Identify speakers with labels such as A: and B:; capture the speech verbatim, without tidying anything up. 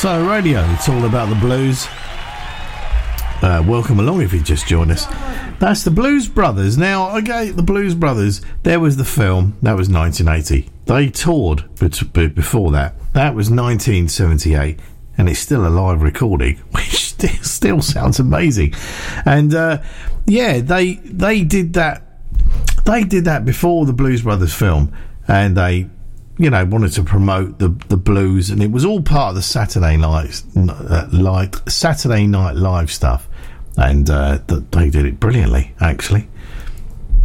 A: So radio, it's all about the blues. Uh, welcome along if you just joined us. That's the Blues Brothers. Now, okay, the Blues Brothers, there was the film, that was nineteen eighty. They toured before that. That was nineteen seventy-eight, and it's still a live recording, which still, still sounds amazing. And uh, yeah, they they did that. They did that before the Blues Brothers film, and they, you know, wanted to promote the the blues, and it was all part of the Saturday night, uh, like Saturday Night Live stuff, and uh, th- they did it brilliantly, actually.